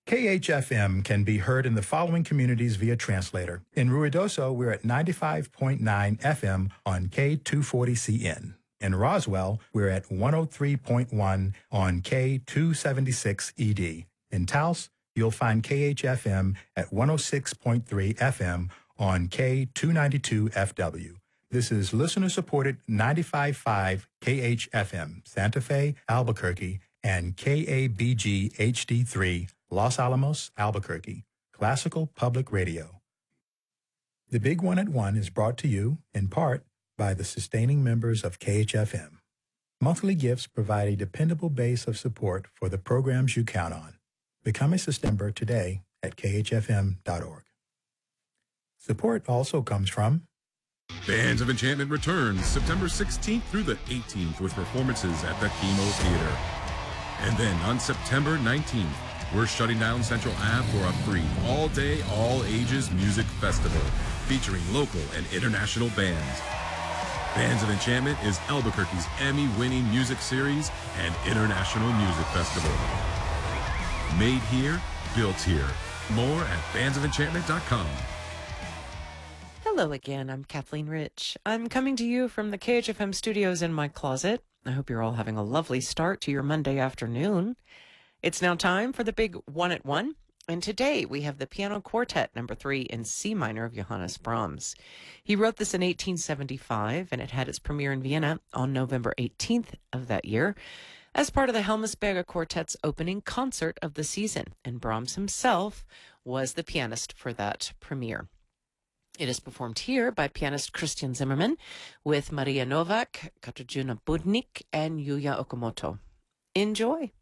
KHFM can be heard in the following communities via translator. In Ruidoso, we're at 95.9 FM on K240CN. In Roswell, we're at 103.1 on K276ED. In Taos, you'll find KHFM at 106.3 FM on K292FW. This is listener-supported 95.5 KHFM, Santa Fe, Albuquerque, and KABG HD3, Los Alamos, Albuquerque, Classical Public Radio. The Big One at One is brought to you, in part, by the sustaining members of KHFM. Monthly gifts provide a dependable base of support for the programs you count on. Become a member today at khfm.org. Support also comes from Bands of Enchantment returns September 16th through the 18th with performances at the Chemo Theater. And then on September 19th, we're shutting down Central Ave for a free all-day, all-ages music festival featuring local and international bands. Bands of Enchantment is Albuquerque's Emmy-winning music series and international music festival. Made here, built here. More at bandsoфenchantment.com. Hello again, I'm Kathleen Rich. I'm coming to you from the KHFM studios in my closet. I hope you're all having a lovely start to your Monday afternoon. It's now time for the Big One at One, and today we have the Piano Quartet No. 3 in C minor of Johannes Brahms. He wrote this in 1875, and it had its premiere in Vienna on November 18th of that year as part of the Helmsberger Quartet's opening concert of the season, and Brahms himself was the pianist for that premiere. It is performed here by pianist Christian Zimmermann with Maria Novak, Katarzyna Budnik, and Yuya Okamoto. Enjoy.